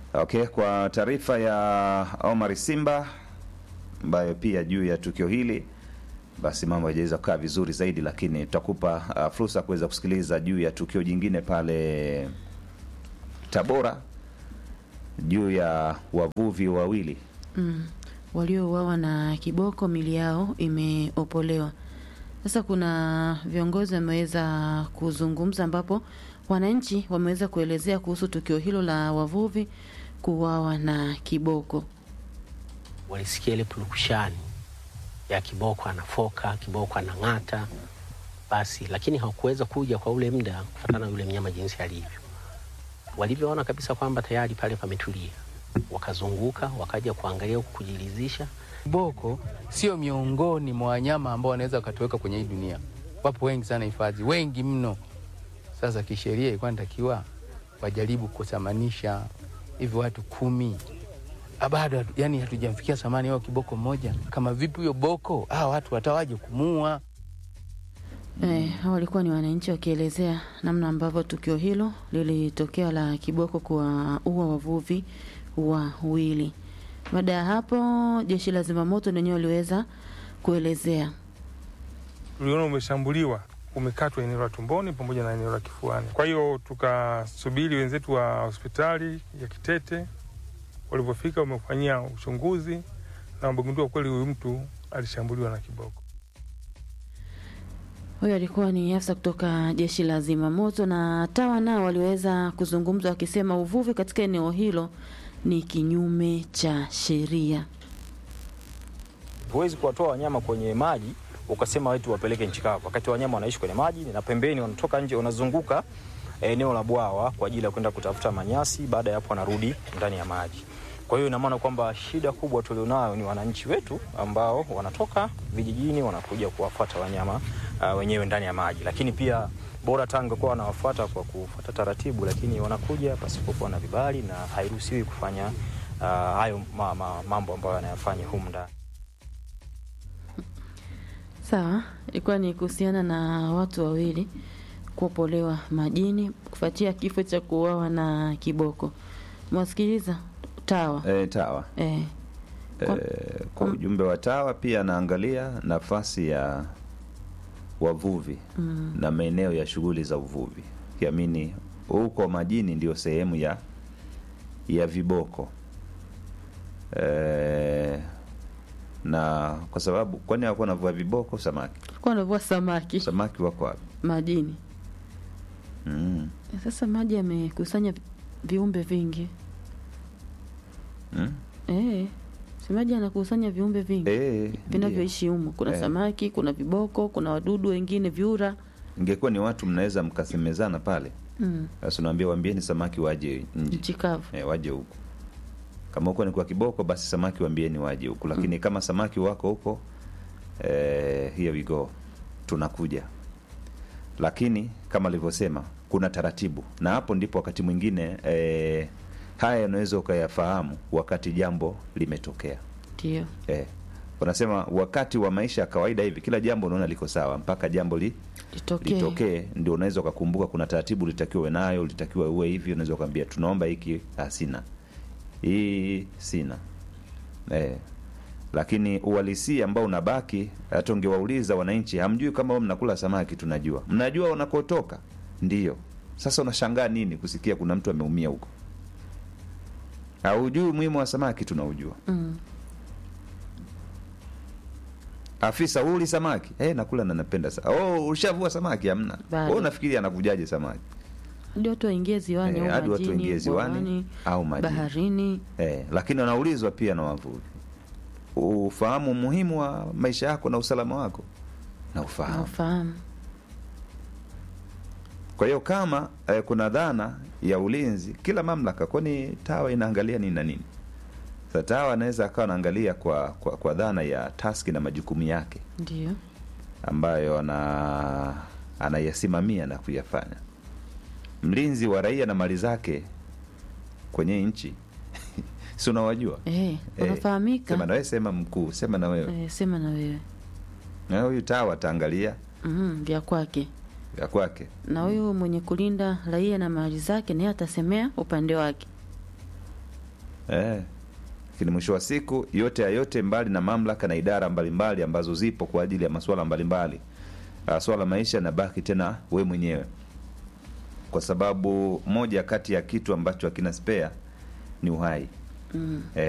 Okay, kwa taarifa ya Omar Simba ambayo pia juu ya tukio hili, basi mambo hayajaweza kukaa vizuri zaidi, lakini tutakupa fursa kuweza kusikiliza juu ya tukio jingine pale Tabora juu ya wavuvi wawili waliouawa na kiboko, mili yao imeopolewa. Sasa kuna viongozi wameweza kuzungumza, ambapo wananchi wameweza kuelezea kuhusu tukio hilo la wavuvi kuuawa na kiboko. Walisikia ile purukushani ya kiboko anafoka, kiboko anang'ata, basi lakini hawakuweza kuja kwa ule muda kufuatana na yule mnyama jinsi alivyo. Walivyoona kabisa kwamba tayari pale pametulia, wakazunguka, wakaja kuangalia kujilizisha. Kiboko sio miongoni mwa wanyama ambao wanaweza katuweka kwenye hii dunia. Wapo wengi sana hifadhi, wengi mno. Sasa kisheria ilikuwa inatakiwa wajaribu kusamanisha hivi watu 10. Bado yani hatujamfikia samani yao kiboko mmoja. Kama vipi huyo boko watu watawaje kumua? Hao walikuwa ni wananchi wakielezea namna ambavyo tukio hilo lilitokea la kiboko kuwaua wavuvi wawili. Baada ya hapo jeshi la zimamoto lenyewe waliweza kuelezea. Tuliona umeshambuliwa, umekatwa eneo la tumboni pamoja na eneo la kifuani. Kwa hiyo tukasubiri wenzetu wa hospitali ya Kitete, walipofika wamefanyia uchunguzi na wamegundua kweli huyu mtu alishambuliwa na kiboko. Huyo alikuwa ni afisa kutoka jeshi la zimamoto. Na TAWA nao waliweza kuzungumza wakisema uvuvi katika eneo hilo ni kinyume cha sheria. Huwezi kuwatoa wanyama kwenye maji ukasema wetu wapeleke nchi kavu, wakati wanyama wanaishi kwenye maji na pembeni wanatoka nje, wanazunguka eneo la bwawa kwa ajili ya kwenda kutafuta manyasi, baada ya hapo wanarudi ndani ya maji. Kwa hiyo ina maana kwamba shida kubwa tulionayo ni wananchi wetu ambao wanatoka vijijini wanakuja kuwafuata wanyama wenyewe ndani ya maji, lakini pia bora tangu kwa wanawafuata kwa kufuata taratibu, lakini wanakuja pasipokuwa na vibali na hairuhusiwi kufanya hayo mambo ambayo yanayofanya humu ndani. Sawa, ilikuwa ni kuhusiana na watu wawili kuopolewa majini kufuatia kifo cha kuuawa na kiboko. Mwasikiliza TAWA. TAWA. Kwa ujumbe wa TAWA pia naangalia nafasi ya wavuvi na maeneo ya shughuli za uvuvi. Kiamini huko majini ndio sehemu ya viboko. Na kwa sababu kwani hapo wanavua viboko samaki? Kwa wanavua samaki. Samaki wako wapi? Majini. Sasa maji yamekusanya viumbe vingi. Maji yanakusanya viumbe vingi vinavyoishi humo. Kuna samaki, kuna viboko, kuna wadudu wengine, viura. Ingekuwa ni watu mnaweza mkasemezana pale. Sasa unaambia waambieni samaki waje nje. Nchi kavu. Waje huko. Kama huko ni kwa kiboko basi samaki waambieni waje huko, lakini kama samaki wako huko here we go, tunakuja. Lakini kama alivyosema kuna taratibu, na hapo ndipo wakati mwingine haya unaweza ukayafahamu wakati jambo limetokea. Ndio. Wanasema wakati wa maisha ya kawaida hivi kila jambo unaona liko sawa mpaka jambo litokee ndio unaweza kukumbuka kuna taratibu litakiwa uwe nayo, litakiwa uwe hivi, unaweza kumwambia tunaomba hiki sina. Hii sina. Lakini uhalisia ambao unabaki, hata ungewauliza wananchi, hamjui kama wao mnakula samaki? Tunajua. Mnajua wanakotoka? Ndio. Sasa unashangaa nini kusikia kuna mtu ameumia huko? Haujui muhimu wa samaki? Tunaujua. Afisa uli samaki? Nakula na napenda sana. Ushavua samaki? Hamna. Unafikiri anakujaje samaki? Hadi watu waingie ziwani au majini, au baharini. Lakini wanaulizwa pia na wavuvi. Ufahamu muhimu wa maisha yako na usalama wako. Na ufahamu. Kwa hiyo kama kuna dhana ya ulinzi, kila mamlaka, kwani TAWA inaangalia nini na nini? Sasa TAWA anaweza akawa anaangalia kwa dhana ya taski na majukumu yake. Ndio. Ambayo anayasimamia na kuyafanya. Mlinzi wa raia na mali zake kwenye nchi si unawajua? Unafahamika. Sema na wewe, sema mkuu, sema na wewe. Sema na wewe. Na huyu TAWA ataangalia vya kwake. Na huyu mwenye kulinda raia na mali zake naye atasemea upande wake. Lakini mwisho wa siku yote ya yote, mbali na mamlaka na idara mbalimbali ambazo zipo kwa ajili ya masuala mbalimbali, swala maisha yanabaki tena we mwenyewe, kwa sababu moja kati ya kitu ambacho hakina spare ni uhai.